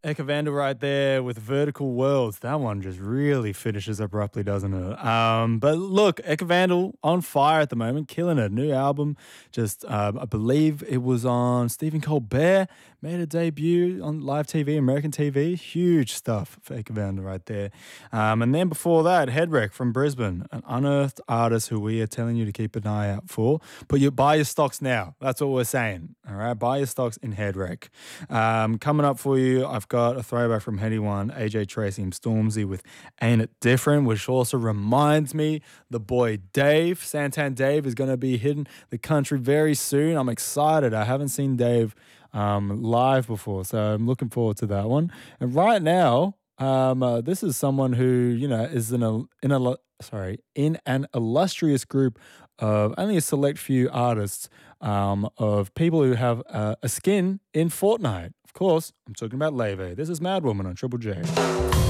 Eka right there with Vertical Worlds. That one just really finishes abruptly, doesn't it? But look, Eka on fire at the moment, killing it. New album, just I believe it was on Stephen Colbert, made a debut on live TV, American TV. Huge stuff for Eka right there. And then before that, Headwreck from Brisbane, an unearthed artist who we are telling you to keep an eye out for. Buy your stocks now. That's what we're saying. All right, buy your stocks in Headwreck. Coming up for you, I've got a throwback from Heady One, AJ Tracey and Stormzy with Ain't It Different, which also reminds me the boy Dave, Santan Dave, is going to be hitting the country very soon. I'm excited. I haven't seen Dave live before, so I'm looking forward to that one. And right now, this is someone who, is in an illustrious group of only a select few artists, of people who have a skin in Fortnite. Of course, I'm talking about Leve. This is Mad Woman on Triple J.